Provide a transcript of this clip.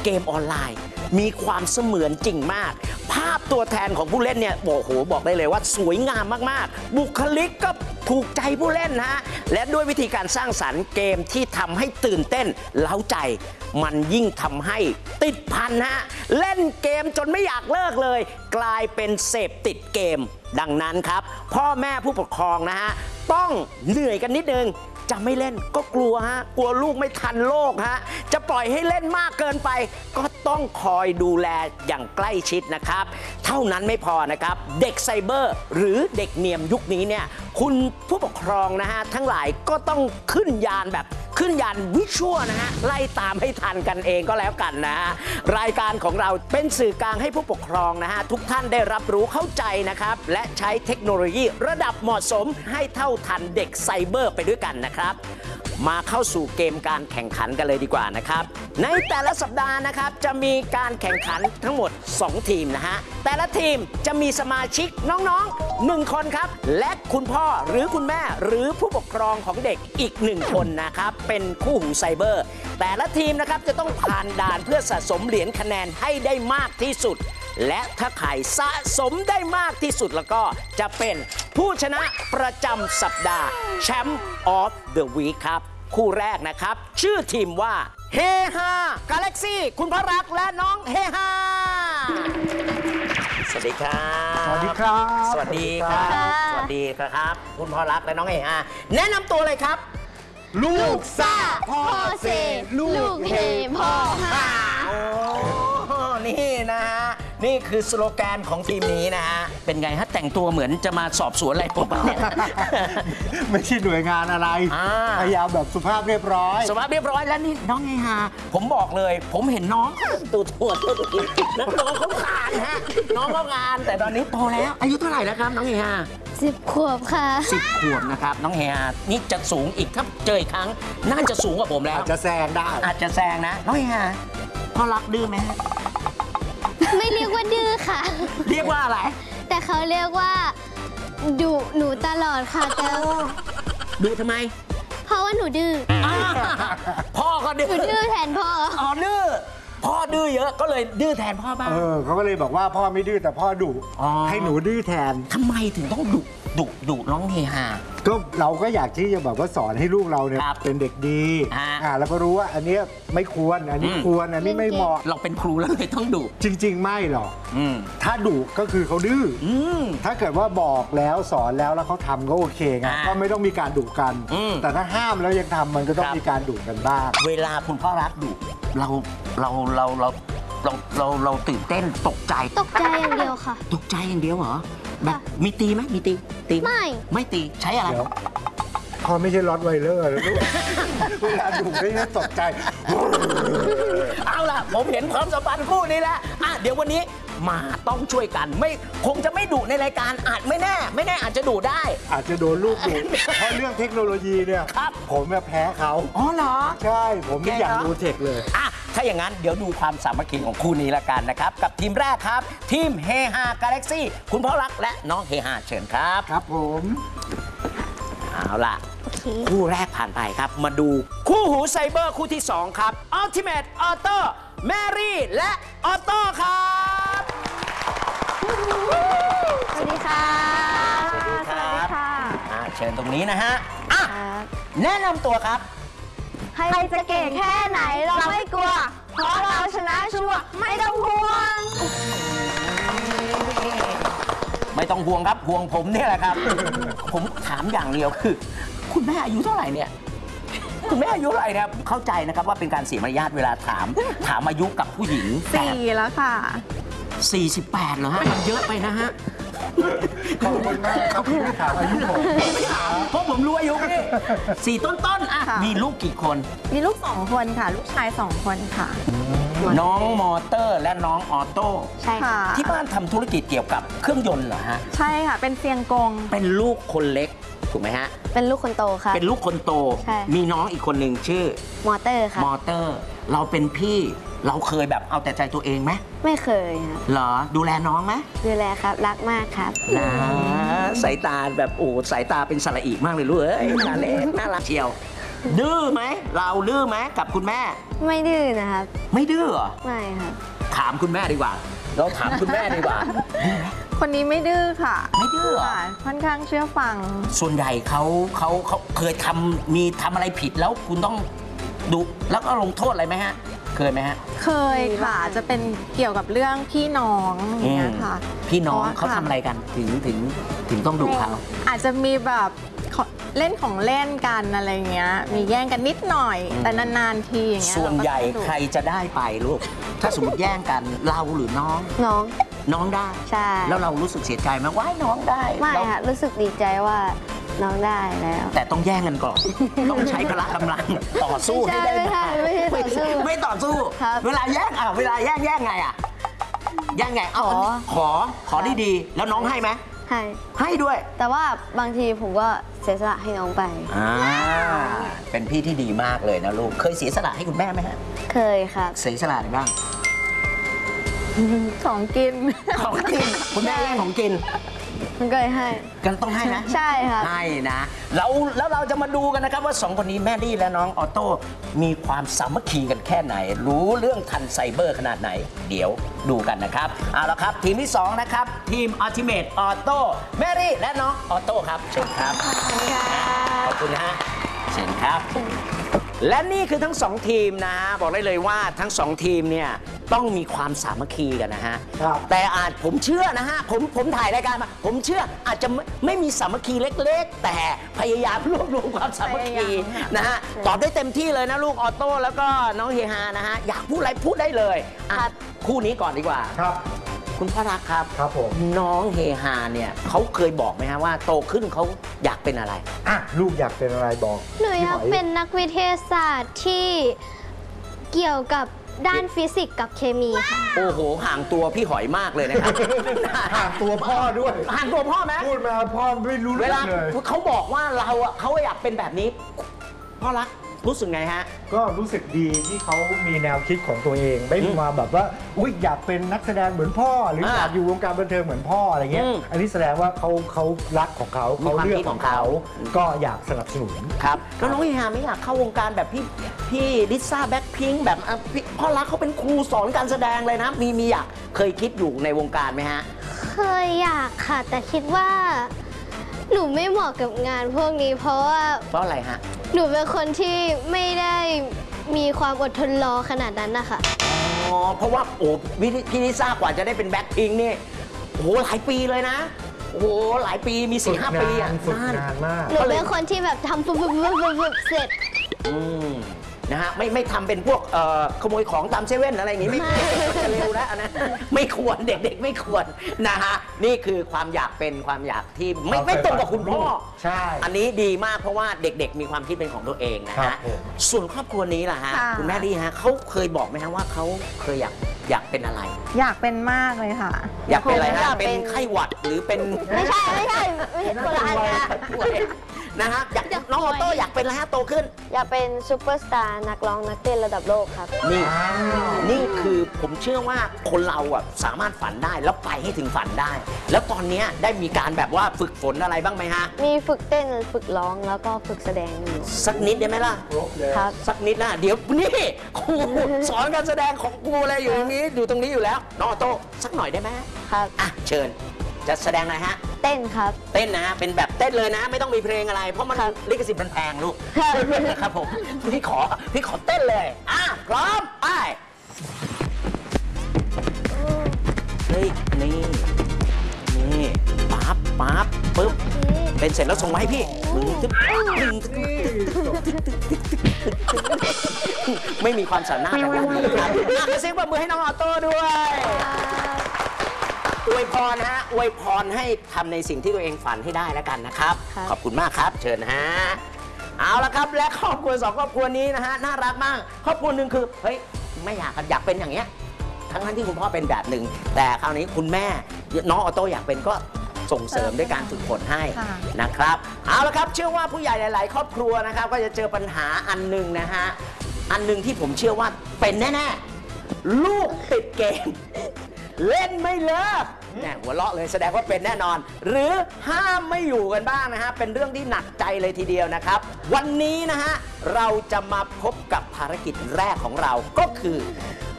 เกมออนไลน์มีความเสมือนจริงมากภาพตัวแทนของผู้เล่นเนี่ยโอ้โหบอกได้เลยว่าสวยงามมากๆบุคลิกก็ถูกใจผู้เล่นฮะและด้วยวิธีการสร้างสรรค์เกมที่ทำให้ตื่นเต้นเล้าใจมันยิ่งทำให้ติดพันฮะเล่นเกมจนไม่อยากเลิกเลยกลายเป็นเสพติดเกมดังนั้นครับพ่อแม่ผู้ปกครองนะฮะต้องเหนื่อยกันนิดนึงจะไม่เล่นก็กลัวฮะกลัวลูกไม่ทันโลกฮะจะปล่อยให้เล่นมากเกินไปก็ต้องคอยดูแลอย่างใกล้ชิดนะครับเท่านั้นไม่พอนะครับเด็กไซเบอร์หรือเด็กเนียมยุคนี้เนี่ยคุณผู้ปกครองนะฮะทั้งหลายก็ต้องขึ้นยานแบบขึ้นยานวิชวลนะฮะไล่ตามให้ทันกันเองก็แล้วกันนะฮะรายการของเราเป็นสื่อกลางให้ผู้ปกครองนะฮะทุกท่านได้รับรู้เข้าใจนะครับและใช้เทคโนโลยีระดับเหมาะสมให้เท่าทันเด็กไซเบอร์ไปด้วยกันนะครับมาเข้าสู่เกมการแข่งขันกันเลยดีกว่านะครับในแต่ละสัปดาห์นะครับจะมีการแข่งขันทั้งหมด2ทีมนะฮะแต่ละทีมจะมีสมาชิกน้องๆ1คนครับและคุณพ่อหรือคุณแม่หรือผู้ปกครองของเด็กอีก1คนนะครับเป็นคู่หูไซเบอร์แต่ละทีมนะครับจะต้องผ่านด่านเพื่อสะสมเหรียญคะแนนให้ได้มากที่สุดและถ้าใครสะสมได้มากที่สุดแล้วก็จะเป็นผู้ชนะประจำสัปดาห์แชมป์ออฟเดอะวีคครับคู่แรกนะครับชื่อทีมว่าเฮฮากาแล็กซี่คุณพระรักและน้องเฮฮาสวัสดีครับสวัสดีครับสวัสดีครับสวัสดีครับคุณพระรักและน้องเฮฮาแนะนำตัวเลยครับลูกซ่าพ่อเซลูกเฮพ่อฮาโอ้นี่นะฮะนี่คือสโลแกนของทีมนี้นะฮะเป็นไงฮะแต่งตัวเหมือนจะมาสอบสวนอะไรผมเนี่ยไม่ใช่หน่วยงานอะไรพยายามแบบสุภาพเรียบร้อยสุภาพเรียบร้อยแล้วนี่น้องเฮฮาผมบอกเลยผมเห็นน้องตัวแล้วน้องเขางานฮะน้องเขางานแต่ตอนนี้โตแล้วอายุเท่าไหร่แล้วครับน้องเฮฮา 10 ขวบค่ะ 10 ขวบนะครับน้องเฮฮานี่จะสูงอีกถ้าเจออีกครั้งน่าจะสูงกว่าผมแล้วอาจจะแซงได้อาจจะแซงนะน้องเฮฮาพ่อรักดื้อไหมไม่เรียกว่าดื้อค่ะเรียกว่าอะไรแต่เขาเรียกว่าดุหนูตลอดค่ะแต่ดุทำไมเพราะว่าหนูดื้อพ่อก็ดื้อหนูดื้อแทนพ่ออ๋อดื้อพ่อดื้อเยอะก็เลยดื้อแทนพ่อบ้างเขาก็เลยบอกว่าพ่อไม่ดื้อแต่พ่อดุให้หนูดื้อแทนทำไมถึงต้องดุน้องเฮฮาก็เราก็อยากที่จะแบบว่าสอนให้ลูกเราเนี่ยเป็นเด็กดีแล้วก็รู้ว่าอันนี้ไม่ควรอันนี้ควรอันนี้ไม่เหมาะเราเป็นครูแล้วเลยต้องดุจริงๆไม่หรอกถ้าดุก็คือเขาดื้อถ้าเกิดว่าบอกแล้วสอนแล้วเขาทำก็โอเคไงก็ไม่ต้องมีการดุกันแต่ถ้าห้ามแล้วยังทำมันก็ต้องมีการดุกันบ้างเวลาคุณพ่อรักดุเราตื่นเต้นตกใจอย่างเดียวค่ะตกใจอย่างเดียวเหรอแบบมีตีไหมมีตีไม่ตีใช้อะไรพอไม่ใช่ล็อตไวเลอร์แล้วลูกเวลาดุไม่ได้ตกใจเอาล่ะผมเห็นความสัมพันธ์คู่นี้แล้วเดี๋ยววันนี้มาต้องช่วยกันไม่คงจะไม่ดุในรายการอาจไม่แน่อาจจะดุได้อาจจะโดนลูกดุเพราะเรื่องเทคโนโลยีเนี่ยผมแพ้เขาอ๋อเหรอใช่ผมไม่อยากดูเทคเลยถ้าอย่างนั้นเดี๋ยวดูความสามัคคีของคู่นี้ละกันนะครับกับทีมแรกครับทีมเฮฮากาแล็กซี่คุณพ่อรักและน้องเฮฮาเชิญครับครับผมเอาล่ะคู่แรกผ่านไปครับมาดูคู่หูไซเบอร์คู่ที่2ครับ Ultimate Auto แมรี่และออโต้ครับสวัสดีค่ะสวัสดีครับเชิญตรงนี้นะฮะแนะนำตัวครับใครจะเก่งแค่ไหนเราไม่กลัวเพราะเราชนะชัวร์ไม่ต้องห่วงไม่ต้องห่วงครับห่วงผมเนี่ยแหละครับ ผมถามอย่างเดียวคือคุณแม่อายุเท่าไหร่เนี่ยคุณแม่อายุเท่าไหร่ครับเข้าใจนะครับว่าเป็นการเสียมารยาทเวลาถามอายุกับผู้หญิง 4แล้วค่ะ 48เหรอฮะมันเยอะไปนะฮะขอบคุณมากครับที่ไม่ถามอายุผมไม่ถามเพราะผมรู้อายุพี่4 ต้นมีลูกกี่คนมีลูก2 คนค่ะลูกชาย2 คนค่ะน้องมอเตอร์และน้องออโต้ใช่ค่ะที่บ้านทำธุรกิจเกี่ยวกับเครื่องยนต์เหรอฮะใช่ค่ะเป็นเซียงกงเป็นลูกคนเล็กถูกไหมฮะเป็นลูกคนโตค่ะเป็นลูกคนโตมีน้องอีกคนหนึ่งชื่อมอเตอร์ค่ะมอเตอร์เราเป็นพี่เราเคยแบบเอาแต่ใจตัวเองไหมไม่เคยครับเหรอดูแลน้องไหมดูแลครับรักมากครับสายตาแบบสายตาเป็นสระอีมากเลยลูกเอ้ยตาเล็กน่ารักเชียวดื้อไหมเราดื้อไหมกับคุณแม่ไม่ดื้อนะครับไม่ดื้อเหรอไม่ครับถามคุณแม่ดีกว่า เราถามคุณแม่ดีกว่าคนนี้ไม่ดื้อค่ะไม่ดื้อเหรอค่ะ ค่อนข้างเชื่อฟังส่วนใหญ่เขาเคยทำอะไรผิดแล้วคุณต้องดุแล้วก็ลงโทษอะไรไหมฮะ เคยไหมฮะเคยค่ะ จะเป็นเกี่ยวกับเรื่องพี่น้องอย่างเงี้ยค่ะพี่น้องพะว่เขาทำอะไรกันถึงต้องดุเขาอาจจะมีแบบเล่นของเล่นกันอะไรเงี้ย มีแย่งกันนิดหน่อย แต่นานๆทีอย่างเงี้ยส่วนใหญ่เราก็ต้องดุใครจะได้ไปลูก ถ้าสมมติแย่งกันเราหรือน้องน้องน้องได้ใช่แล้วเรารู้สึกเสียใจไหมว่าน้องได้ไม่เราค่ะรู้สึกดีใจว่าน้องได้แล้วแต่ต้องแย่งกันก่อน ต้องใช้พละกำลังต่อสู้ให้ได้ไม่ใช่ไม่ต่อสู้ไม่ต่อสู้ครับเวลาแย่งแย่งไงอ่ะแย่งไงเอาขอดีๆแล้วน้องให้ไหมให้ให้ด้วยแต่ว่าบางทีผมก็เสียสละให้น้องไปเป็นพี่ที่ดีมากเลยนะลูก เคยเสียสละให้คุณแม่ไหมฮะเคยครับเสียสละอะไรบ้างของกินของกิน คุณแม่แย่งของกินมันก็เลยให้กันต้องให้นะใช่ครับให้นะแล้วเราจะมาดูกันนะครับว่า 2 คนนี้แม่ลี่และน้องออโต้มีความสามัคคีกันแค่ไหน รู้เรื่องทันไซเบอร์ขนาดไหน เดี๋ยวดูกันนะครับเอาละครับทีมที่ 2 นะครับ ทีม Ultimate Auto แม่ลี่และน้องออโต้ครับเชิญครับขอบคุณนะฮะเชิญครับ และนี่คือทั้ง 2 ทีมนะฮะบอกได้เลยว่าทั้ง 2 ทีมเนี่ยต้องมีความสามัคคีกันนะฮะครับแต่อาจผมเชื่อนะฮะผมถ่ายรายการมาผมเชื่ออาจจะไม่มีสามัคคีเล็กๆ แต่พยายามรวบรวมความสามัคคีนะฮะตอบได้เต็มที่เลยนะลูกออโต้แล้วก็น้องเฮฮานะฮะอยากพูดอะไรพูดได้เลยอ่ะครับคู่นี้ก่อนดีกว่าครับคุณพ่อรักครับครับผมน้องเฮฮาเนี่ยเขาเคยบอกไหมฮะว่าโตขึ้นเขาอยากเป็นอะไรอ่ะลูกอยากเป็นอะไรบอกหนูอยากพี่หเป็นนักวิทยาศาสตร์ที่เกี่ยวกับด้านฟิสิกส์กับเคมีค่ะโอ้โหห่างตัวพี่หอยมากเลยนะครับห่างตัวพ่อด้วยห่างตัวพ่อไหมพูดมาพ่อไม่รู้เวเรื่อลางเลยเขาบอกว่าเราอะเขาอยากเป็นแบบนี้ พ่อรักรู้สึกไงฮะก็รู้สึกดีที่เขามีแนวคิดของตัวเอง ไม่มาแบบว่าอุ๊ยอยากเป็นนักแสดงเหมือนพ่อ หรืออยากอยู่วงการบันเทิงเหมือนพ่ออะไรเงี้ย อันนี้แสดงว่าเขารักของเขามีความเลือกคิดขขออง งเขาเขาก็อยากสนับสนุนครับแล้วน้องเฮฮาไม่อยากเข้าวงการแบบพี่ลิซ่าแบ็คพิงค์แบบอ่ะพ่อรักเขาเป็นครูสอนการแสดงเลยนะ มีอยากเคยคิดอยู่ในวงการไหมฮะเคยอยากค่ะ แต่คิดว่า หนูไม่เหมาะกับงานพวกนี้ เพราะว่าเพราะอะไรฮะหนูเป็นคนที่ไม่ได้มีความอดทนรอขนาดนั้นนะคะอ๋อเพราะว่าโอ้พี่ลิซ่ากว่าจะได้เป็นแบ็คพิงค์นี่โอ้โหหลายปีเลยนะโอ้โหหลายปีมี 4-5 ปีอะฝึกงานมากหนูเป็นคนที่แบบทำปุ๊บเสร็จอืมนะฮะไม่ทำเป็นพวกขโมยของตามเซเว่นอะไรอย่างงี้ไม่จะเร็วแล้วอันนะไม่ควรเด็กๆไม่ควรนะฮะนี่คือความอยากเป็นความอยากที่ไม่ตรงกับคุณพ่อใช่อันนี้ดีมากเพราะว่าเด็กๆ มีความคิดเป็นของตัวเองนะครัฮะบผมส่วนครอบครัวนี้ล่ะฮะค่ะคุณแม่ลี่ฮะเขาเคยบอกไหมฮะว่าเขาเคยอยากเป็นอะไรอยากเป็นมากเลยค่ะอยากเป็นอะไรอฮะยากเป็เป็น นไข้หวัดหรือเป็นไม่ใช่คนละอันนะนะฮะอยากน้องออโต้อยากเป็นอะไรฮะโตขึ้นอยากเป็นซูเปอร์สตาร์นักร้องนักเต้นระดับโลกครับนี่คือผมเชื่อว่าคนเราอ่ะสามารถฝันได้แล้วไปให้ถึงฝันได้ แล้วตอนเนี้ยได้มีการแบบว่าฝึกฝนอะไรบ้างไหมฮะมีฝึกเต้นฝึกร้องแล้วก็ฝึกแสดงอยู่สักนิดได้ไหมล่ะครับสักนิดนะเดี๋ยวนี่ครูสอนการแสดงของครูอะไรอยู่ตรงนี้อยู่ตรงนี้อยู่แล้วน้องออโต้สักหน่อยได้ไหมครับอ่ะเชิญจะแสดงอะไรฮะเต้นครับเต้นนะฮะเป็นแบบเต้นเลยนะ ไม่ต้องมีเพลงอะไร เพราะมันลิขสิทธิ์มันแพงลูก ครับผมพี่ขอเต้นเลยอ่ะพร้อมไปเฮ้ยนี่ปั๊บปึ๊บเป็นเสร็จแล้วส่งมาให้พี่ไม่มีความสามารถแบบนี้ครับอ่ะขอเสียงปรบมือให้น้องออโต้ด้วยอวยพรฮะอวยพรให้ทำในสิ่งที่ตัวเองฝันให้ได้แล้วกันนะครับครับขอบคุณมากครับ เชิญฮะเอาละครับและครอบครัว2ครอบครัวนี้นะฮะน่ารักมากครอบครัวหนึ่งคือเฮ้ยไม่อยากเป็นอย่างเงี้ยทั้งที่คุณพ่อเป็นแบบหนึ่งแต่คราวนี้คุณแม่น้องออโต้อยากเป็นก็ส่งเสริมด้วยการฝึกฝนให้ค่ะนะครับเอาละครับเชื่อว่าผู้ใหญ่หลาย ๆ ครอบครัวนะครับก็จะเจอปัญหาอันหนึ่งนะฮะอันหนึ่งที่ผมเชื่อว่าเป็นแน่ๆลูกติดเกม เล่นไม่เลิกเนี่ยหัวเราะเลยแสดงว่าเป็นแน่นอน หรือห้ามไม่อยู่กันบ้างนะฮะเป็นเรื่องที่หนักใจเลยทีเดียวนะครับ วันนี้นะฮะเราจะมาพบกับภารกิจแรกของเราก็คือ